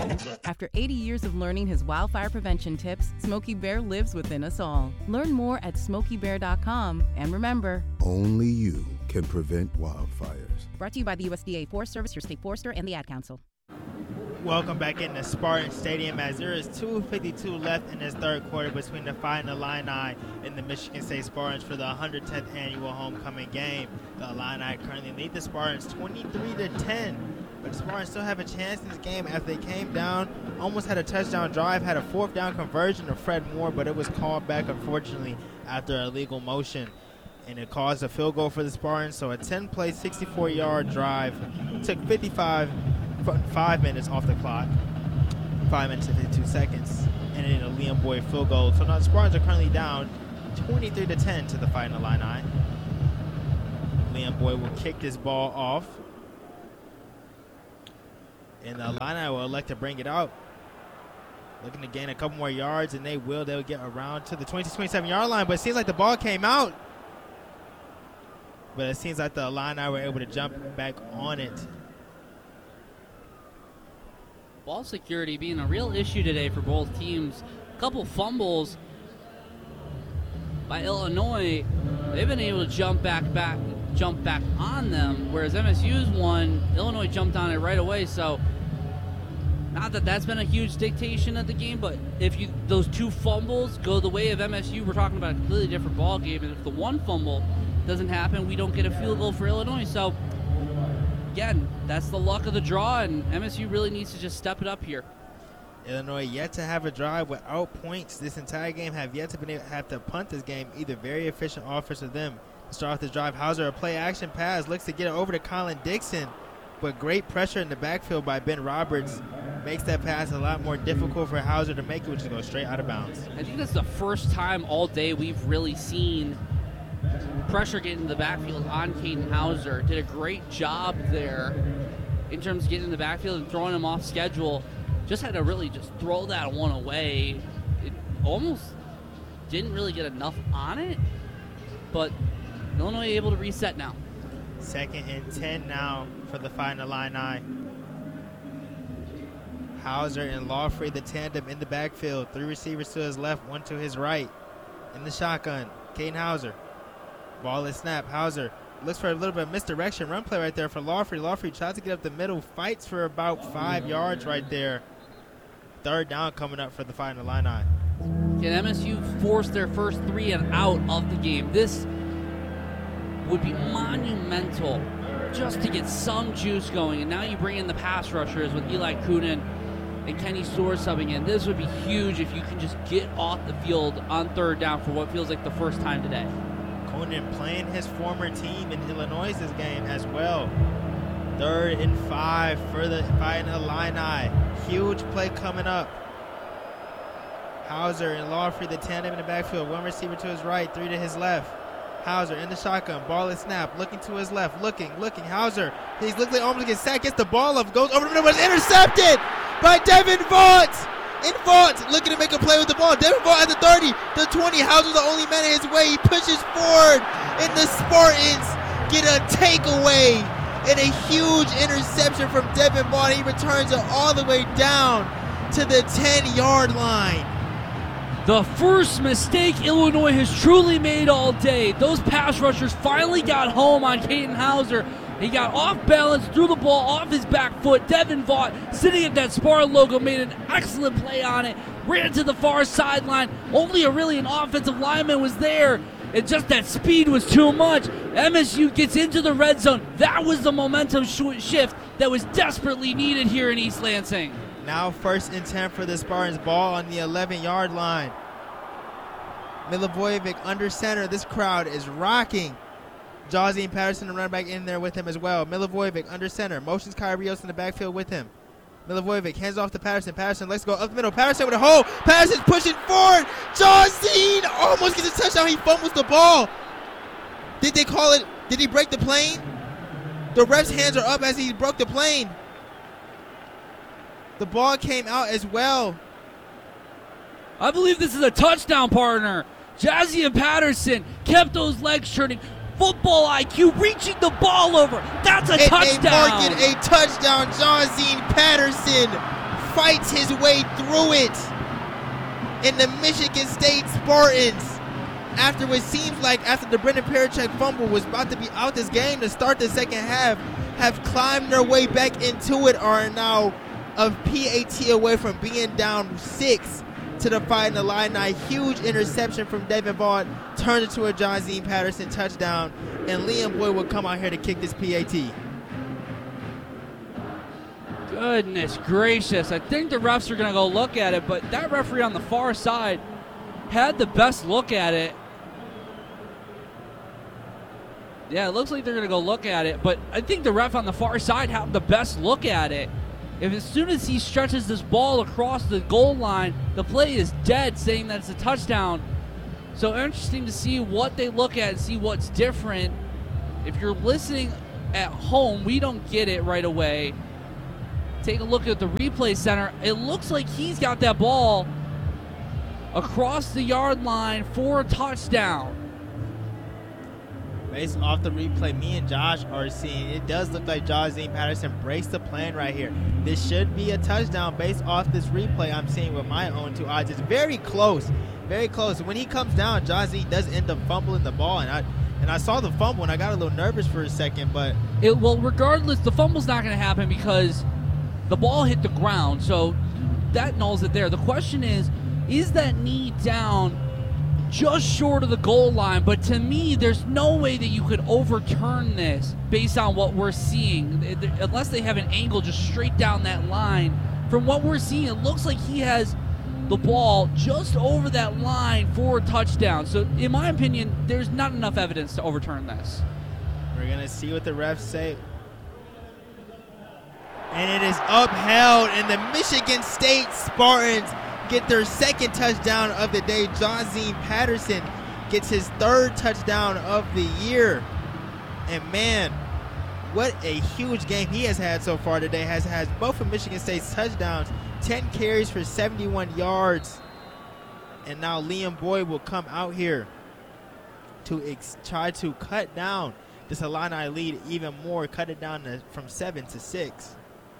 After 80 years of learning his wildfire prevention tips, Smokey Bear lives within us all. Learn more at SmokeyBear.com. And remember, only you can prevent wildfires. Brought to you by the USDA Forest Service, your state forester, and the Ad Council. Welcome back into Spartan Stadium as there is 2:52 left in this third quarter between the Fighting Illini and the Michigan State Spartans for the 110th annual homecoming game. The Illini currently lead the Spartans 23-10, but the Spartans still have a chance in this game as they came down, almost had a touchdown drive, had a fourth down conversion to Fred Moore, but it was called back, unfortunately, after a legal motion. And it caused a field goal for the Spartans, so a 10-play, 64-yard drive took 5 minutes off the clock, 5 minutes and 52 seconds, and then a Liam Boyd field goal. So now the Spartans are currently down 23-10 to the Fighting Illini. Liam Boyd will kick this ball off, and the Illini will elect to bring it out. Looking to gain a couple more yards, and they will. They'll get around to the 26-27-yard line, but it seems like the ball came out. But it seems like the Illini were able to jump back on it. Ball security being a real issue today for both teams. A couple fumbles by Illinois. They've been able to jump back on them, whereas MSU's one, Illinois jumped on it right away. So not that that's been a huge dictation of the game, but if those two fumbles go the way of MSU, we're talking about a completely different ball game. And if the one fumble doesn't happen, we don't get a field goal for Illinois. So again, that's the luck of the draw, and MSU really needs to just step it up here. Illinois yet to have a drive without points this entire game, have yet to have to punt this game. Either very efficient offense of them to start off this drive. Hauser, a play action pass, looks to get it over to Colin Dixon, but great pressure in the backfield by Ben Roberts makes that pass a lot more difficult for Hauser to make it, which is go straight out of bounds. I think that's the first time all day we've really seen pressure getting in the backfield on Caden Hauser. Did a great job there in terms of getting in the backfield and throwing him off schedule. Just had to really just throw that one away. It almost didn't really get enough on it, but Illinois able to reset now. 2nd and 10 now for the Fighting Illini. Hauser and Lawfrey, the tandem in the backfield. 3 receivers to his left, 1 to his right. In the shotgun, Caden Hauser. Ball is snapped. Hauser looks for a little bit of misdirection. Run play right there for Lawfrey. Lawfrey tries to get up the middle, fights for about 5 yards right there. 3rd down coming up for the Fighting Illini. Can MSU force their first 3 and out of the game? This would be monumental just to get some juice going. And now you bring in the pass rushers with Eli Kunin and Kenny Storr subbing in. This would be huge if you can just get off the field on 3rd down for what feels like the first time today. Kunin playing his former team in Illinois this game as well. 3rd and 5 for the Fighting Illini. Huge play coming up. Hauser and Lawfrey, the tandem in the backfield. 1 receiver to his right, 3 to his left. Hauser in the shotgun, ball is snapped, looking to his left, looking. Hauser, he's looking like almost gets sacked, gets the ball up, goes over the middle, but it's intercepted by Devin Vaught. Vaught looking to make a play with the ball. Devin Vaught at the 30, the 20. Hauser's the only man in his way. He pushes forward, and the Spartans get a takeaway and a huge interception from Devin Vaught. He returns it all the way down to the 10-yard line. The first mistake Illinois has truly made all day. Those pass rushers finally got home on Caden Hauser. He got off balance, threw the ball off his back foot. Devin Vaught, sitting at that Spartan logo, made an excellent play on it. Ran to the far sideline. Only an offensive lineman was there. And just that speed was too much. MSU gets into the red zone. That was the momentum shift that was desperately needed here in East Lansing. Now 1st and 10 for the Spartans. Ball on the 11-yard line. Milivojevic under center. This crowd is rocking. Jazzy and Patterson, the running back, in there with him as well. Milivojevic under center. Motions Kai Rios in the backfield with him. Milivojevic hands off to Patterson. Patterson, let's go up the middle. Patterson with a hole. Patterson's pushing forward. Jazzy almost gets a touchdown. He fumbles the ball. Did they call it? Did he break the plane? The ref's hands are up as he broke the plane. The ball came out as well. I believe this is a touchdown, partner. Jazzy and Patterson kept those legs turning. Football IQ, reaching the ball over. That's a touchdown. They mark it a touchdown. Jazzy Patterson fights his way through it. And the Michigan State Spartans, after what seems like after the Brendan Parachek fumble was about to be out this game to start the second half, have climbed their way back into it, are now a PAT away from being down 6 to the Fighting Illini. Huge interception from Devin Vaughn turned into a Jahzeen Patterson touchdown, and Liam Boyd will come out here to kick this PAT. Goodness gracious. I think the refs are going to go look at it, but that referee on the far side had the best look at it. Yeah, it looks like they're going to go look at it, but I think the ref on the far side had the best look at it. If as soon as he stretches this ball across the goal line, the play is dead, saying that it's a touchdown. So interesting to see what they look at and see what's different. If you're listening at home, we don't get it right away. Take a look at the replay center. It looks like he's got that ball across the yard line for a touchdown. Based off the replay me and Josh are seeing, it does look like Jahzeen Patterson braced the plan right here. This should be a touchdown based off this replay I'm seeing with my own 2 eyes. It's very close, very close. When he comes down, Jahzeen does end up fumbling the ball, and I saw the fumble and I got a little nervous for a second, but well, regardless, the fumble's not going to happen because the ball hit the ground, so that nulls it there. The question is that knee down just short of the goal line? But to me, there's no way that you could overturn this based on what we're seeing, unless they have an angle just straight down that line. From what we're seeing, it looks like he has the ball just over that line for a touchdown. So in my opinion, there's not enough evidence to overturn this. We're going to see what the refs say. And it is upheld, and the Michigan State Spartans get their second touchdown of the day. Jahzeen Patterson gets his 3rd touchdown of the year. And man, what a huge game he has had so far today. Has both of Michigan State's touchdowns, 10 carries for 71 yards. And now Liam Boyd will come out here to try to cut down this Illini lead even more, cut it down from 7 to 6.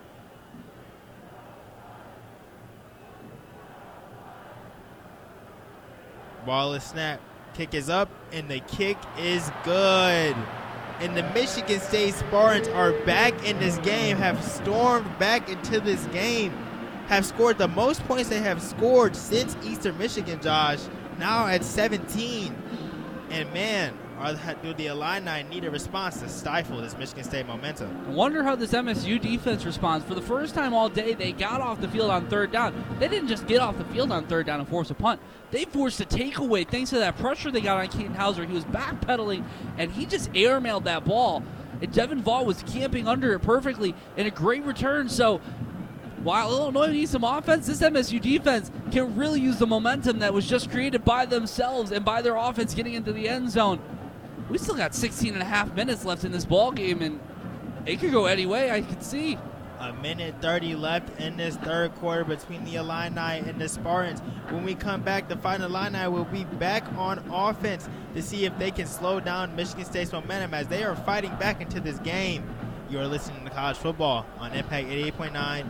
Ball is snapped. Kick is up, and the kick is good. And the Michigan State Spartans are back in this game, have stormed back into this game, have scored the most points they have scored since Eastern Michigan, Josh, now at 17. And man, do the Illini need a response to stifle this Michigan State momentum? I wonder how this MSU defense responds. For the first time all day, they got off the field on 3rd down. They didn't just get off the field on 3rd down and force a punt. They forced a takeaway thanks to that pressure they got on Keaton Hauser. He was backpedaling, and he just airmailed that ball. And Devin Vaughn was camping under it perfectly, and a great return. So while Illinois needs some offense, this MSU defense can really use the momentum that was just created by themselves and by their offense getting into the end zone. We still got 16 and a half minutes left in this ball game, and it could go any way, I can see. A minute 30 left in this 3rd quarter between the Illini and the Spartans. When we come back, the Fighting Illini will be back on offense to see if they can slow down Michigan State's momentum as they are fighting back into this game. You are listening to College Football on Impact 88.9.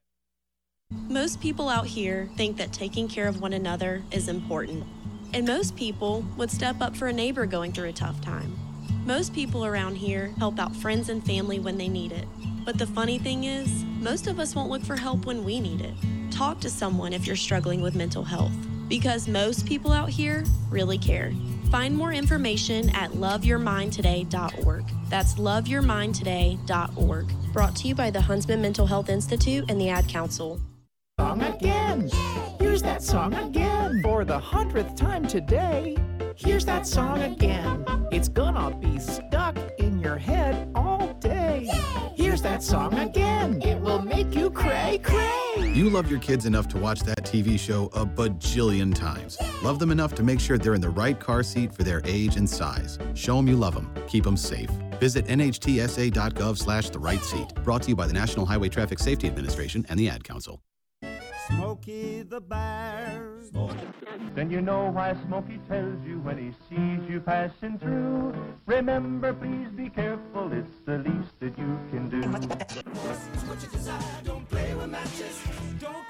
Most people out here think that taking care of one another is important. And most people would step up for a neighbor going through a tough time. Most people around here help out friends and family when they need it. But the funny thing is, most of us won't look for help when we need it. Talk to someone if you're struggling with mental health, because most people out here really care. Find more information at loveyourmindtoday.org. That's loveyourmindtoday.org. Brought to you by the Huntsman Mental Health Institute and the Ad Council. Song again. Here's that song again. For the 100th time today. Here's that song again. It's gonna be stuck in your head all day. Here's that song again. It will make you cray, cray. You love your kids enough to watch that TV show a bajillion times. Love them enough to make sure they're in the right car seat for their age and size. Show them you love them. Keep them safe. Visit nhtsa.gov/the right seat. Brought to you by the National Highway Traffic Safety Administration and the Ad Council. Smokey the Bear. Then you know why Smokey tells you when he sees you passing through. Remember, please be careful, it's the least that you can do. What you desire, don't play with matches. Don't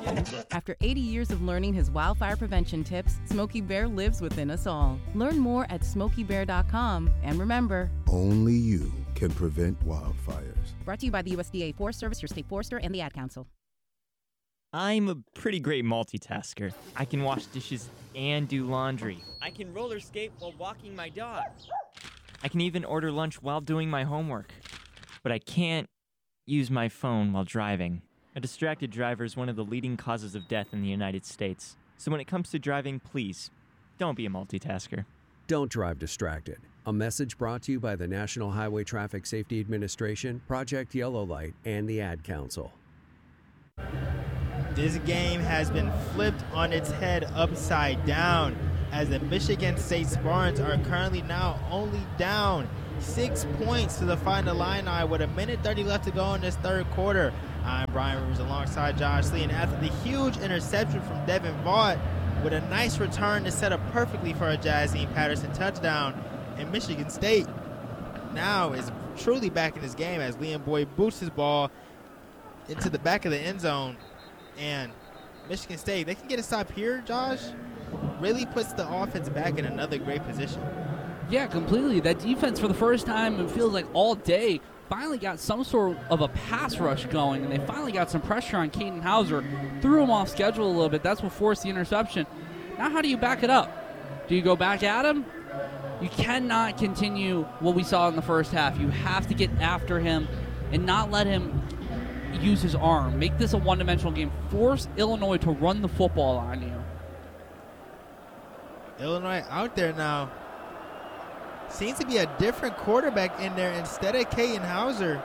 After 80 years of learning his wildfire prevention tips, Smokey Bear lives within us all. Learn more at SmokeyBear.com. And remember, Only you can prevent wildfires. brought to you by the USDA Forest Service, your state forester, and the Ad Council. I'm a pretty great multitasker. I can wash dishes and do laundry. I can roller skate while walking my dog. I can even order lunch while doing my homework. But I can't use my phone while driving. A distracted driver is one of the leading causes of death in the United States. So when it comes to driving, please, don't be a multitasker. Don't drive distracted. A message brought to you by the National Highway Traffic Safety Administration, Project Yellow Light, and the Ad Council. This game has been flipped on its head upside down as the Michigan State Spartans are currently now only down 6 points to the final Illini with 1:30 left to go in this third quarter. I'm Brian Rivers alongside Josh Lee, and after the huge interception from Devin Vaught with a nice return to set up perfectly for a Jazzy Patterson touchdown, and Michigan State now is truly back in this game as Liam Boyd boots his ball into the back of the end zone. And Michigan State, they can get a stop here, Josh. Really puts the offense back in another great position. Yeah, completely. That defense, for the first time, it feels like all day, finally got some sort of a pass rush going, and they finally got some pressure on Caden Hauser. Threw him off schedule a little bit. That's what forced the interception. Now how do you back it up? Do you go back at him? You cannot continue what we saw in the first half. You have to get after him and not let him use his arm. Make this a one-dimensional game. Force Illinois to run the football on you. Illinois out there now. Seems to be a different quarterback in there instead of Caden Hauser.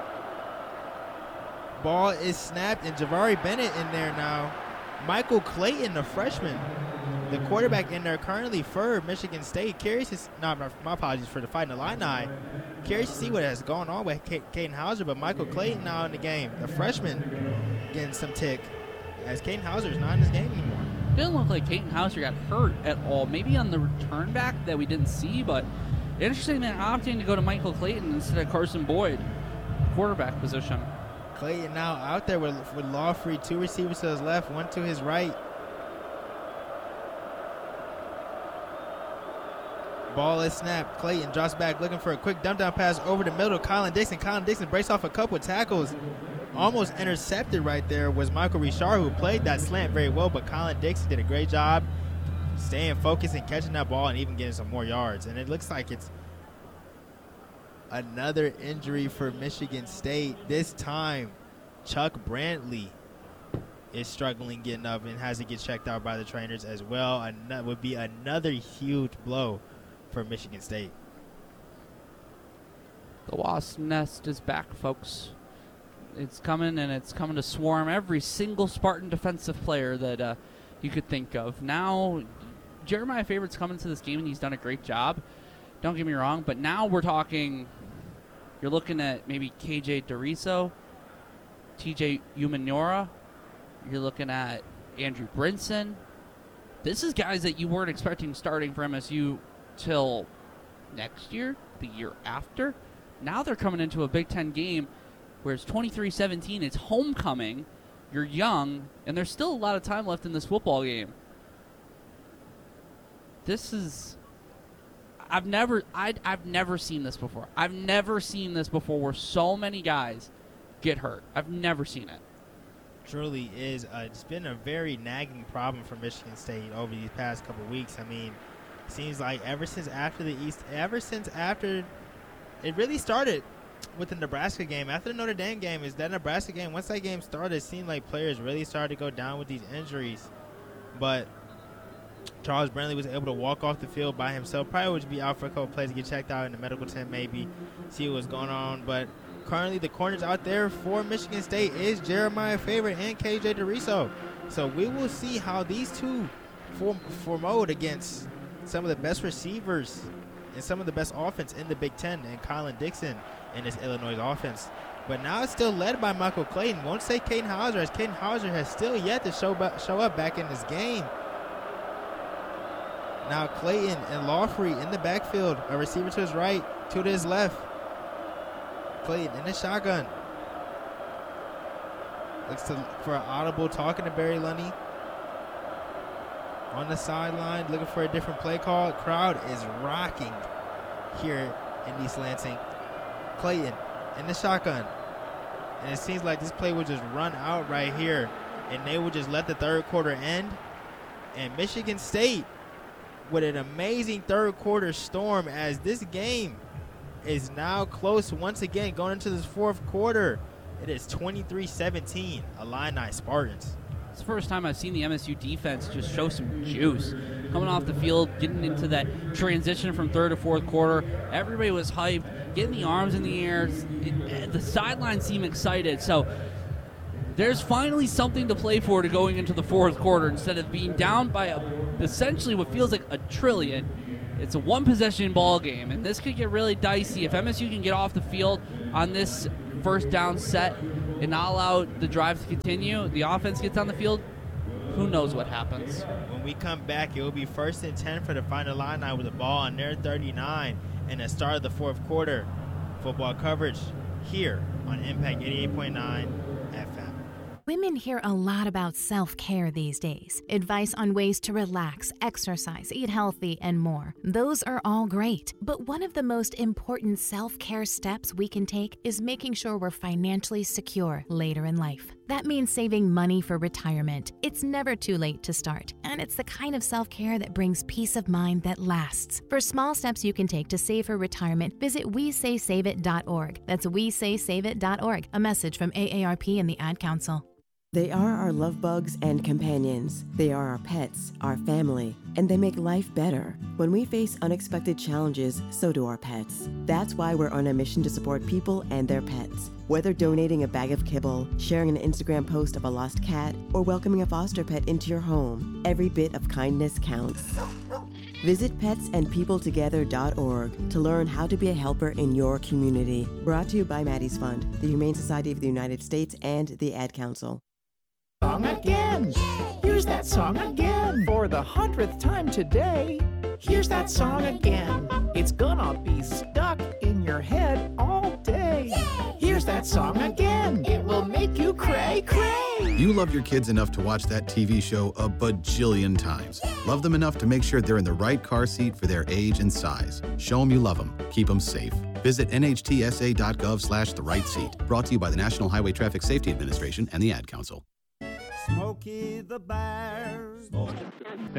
Ball is snapped, and Javari Bennett in there now. Michael Clayton, the freshman, the quarterback in there currently for Michigan State. Curious to my apologies for the Fighting Illini. Curious to see what has gone on with Caden Hauser, but Michael Clayton now in the game. The freshman getting some tick as Caden Hauser is not in this game anymore. Didn't look like Caden Hauser got hurt at all. Maybe on the return back that we didn't see, but interesting that opting to go to Michael Clayton instead of Carson Boyd, quarterback position. Clayton now out there with Lawfree, 2 receivers to his left, 1 to his right. Ball is snapped. Clayton drops back looking for a quick dump down pass over the middle. Colin Dixon breaks off a couple of tackles. Almost intercepted right there was Michael Richard, who played that slant very well, but Colin Dixon did a great job staying focused and catching that ball and even getting some more yards. And it looks like it's another injury for Michigan State. This time, Chuck Brantley is struggling getting up and has to get checked out by the trainers as well. And that would be another huge blow for Michigan State. The wasp nest is back, folks. It's coming, and it's coming to swarm every single Spartan defensive player that you could think of. Now, Jeremiah Favorite's coming to this game, and he's done a great job. Don't get me wrong, but now we're talking, you're looking at maybe KJ DeRiso, TJ Umanora. You're looking at Andrew Brinson. This is guys that you weren't expecting starting for MSU till next year, the year after. Now they're coming into a Big Ten game where it's 23-17. It's homecoming. You're young, and there's still a lot of time left in this football game. This is... I've never seen this before. I've never seen this before where so many guys get hurt. I've never seen it. Truly is. It's been a very nagging problem for Michigan State over these past couple of weeks. I mean, it seems like ever since after it really started with the Nebraska game. After the Notre Dame game, is that Nebraska game. Once that game started, it seemed like players really started to go down with these injuries. But Charles Brantley was able to walk off the field by himself. Probably would be out for a couple plays to get checked out in the medical tent, maybe see what's going on. But currently the corners out there for Michigan State is Jeremiah Favorite and KJ DeRiso. So we will see how these two form against some of the best receivers and some of the best offense in the Big Ten, and Colin Dixon in this Illinois offense. But now it's still led by Michael Clayton. Won't say Caden Hauser, as Caden Hauser has still yet to show up back in this game. Now Clayton and Lawfree in the backfield. A receiver to his right, 2 to his left. Clayton in the shotgun. Looks for an audible, talking to Barry Lundy. On the sideline, looking for a different play call. Crowd is rocking here in East Lansing. Clayton in the shotgun. And it seems like this play would just run out right here. And they would just let the third quarter end. And Michigan State with an amazing third quarter storm as this game is now close once again going into this fourth quarter. It is 23-17, Illini Spartans. It's the first time I've seen the MSU defense just show some juice. Coming off the field, getting into that transition from third to fourth quarter. Everybody was hyped, getting the arms in the air. The sidelines seem excited. So there's finally something to play for to going into the fourth quarter instead of being down by essentially what feels like a trillion. It's a one-possession ball game, and this could get really dicey. If MSU can get off the field on this first down set and not allow the drive to continue, the offense gets on the field, who knows what happens. When we come back, it will be 1st and 10 for the Final Illini with the ball on their 39 and the start of the fourth quarter. Football coverage here on Impact 88.9 FM. Women hear a lot about self-care these days. Advice on ways to relax, exercise, eat healthy, and more. Those are all great. But one of the most important self-care steps we can take is making sure we're financially secure later in life. That means saving money for retirement. It's never too late to start. And it's the kind of self-care that brings peace of mind that lasts. For small steps you can take to save for retirement, visit WeSaySaveIt.org. That's WeSaySaveIt.org. A message from AARP and the Ad Council. They are our love bugs and companions. They are our pets, our family, and they make life better. When we face unexpected challenges, so do our pets. That's why we're on a mission to support people and their pets. Whether donating a bag of kibble, sharing an Instagram post of a lost cat, or welcoming a foster pet into your home, every bit of kindness counts. Visit petsandpeopletogether.org to learn how to be a helper in your community. Brought to you by Maddie's Fund, the Humane Society of the United States, and the Ad Council. Song again. Here's that song again. For the 100th time today. Here's that song again. It's gonna be stuck in your head all day. Here's that song again. It will make you cray, cray. You love your kids enough to watch that TV show a bajillion times. Love them enough to make sure they're in the right car seat for their age and size. Show them you love them. Keep them safe. Visit nhtsa.gov/the-right-seat. Brought to you by the National Highway Traffic Safety Administration and the Ad Council. Smokey the Bear.